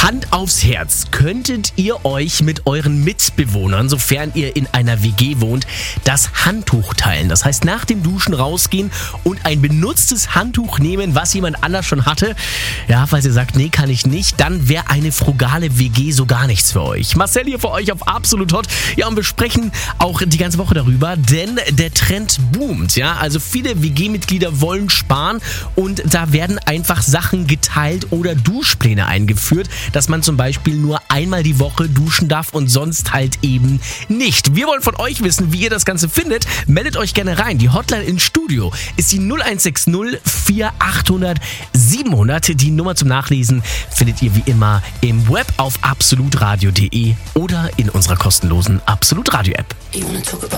Hand aufs Herz, könntet ihr euch mit euren Mitbewohnern, sofern ihr in einer WG wohnt, das Handtuch teilen? Das heißt, nach dem Duschen rausgehen und ein benutztes Handtuch nehmen, was jemand anders schon hatte. Ja, falls ihr sagt, nee, kann ich nicht, dann wäre eine frugale WG so gar nichts für euch. Marcel hier für euch auf Absolut Hot. Ja, und wir sprechen auch die ganze Woche darüber, denn der Trend boomt. Ja, also viele WG-Mitglieder wollen sparen und da werden einfach Sachen geteilt oder Duschpläne eingeführt, dass man zum Beispiel nur einmal die Woche duschen darf und sonst halt eben nicht. Wir wollen von euch wissen, wie ihr das Ganze findet. Meldet euch gerne rein. Die Hotline ins Studio ist die 0160 4800 700. Die Nummer zum Nachlesen findet ihr wie immer im Web auf absolutradio.de oder in unserer kostenlosen Absolut Radio App.